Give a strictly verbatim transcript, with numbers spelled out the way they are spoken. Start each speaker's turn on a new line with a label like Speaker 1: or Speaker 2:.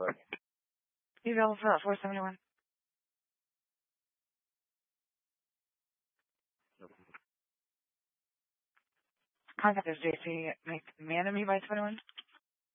Speaker 1: but
Speaker 2: You available for that four seventy-one? Contact is J C McManamy by twenty-one.